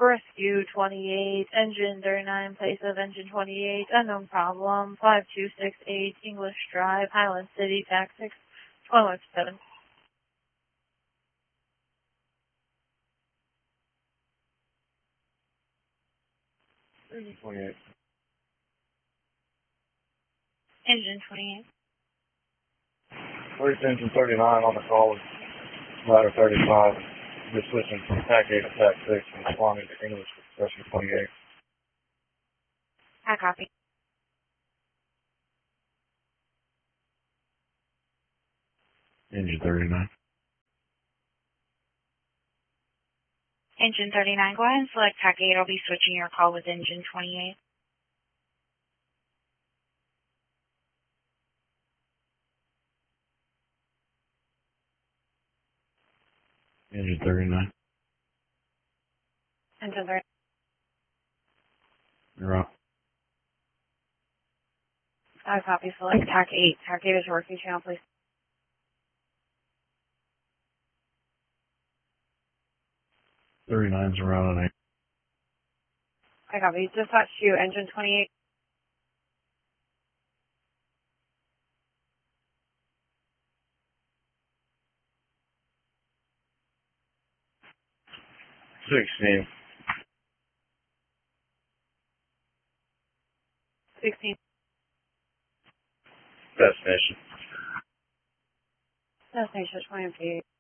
Rescue 28, engine 39, place of engine 28, unknown problem, 5268 English Drive, Highland City, tax 6117. Engine 28. Engine 28. Where's engine 39 on the call with ladder 35? Just switching from TAC 8 to TAC 6 and responding to English Rescue 28. I copy. Engine 39. Engine 39, go ahead and select TAC 8. I'll be switching your call with engine 28. Engine 39. Engine 39. You're up. I copy. Select TAC 8. TAC 8 is your working channel, please. 39's around an 8. I copy. Dispatch to engine 28. Sixteen. 16. Destination. Destination 28.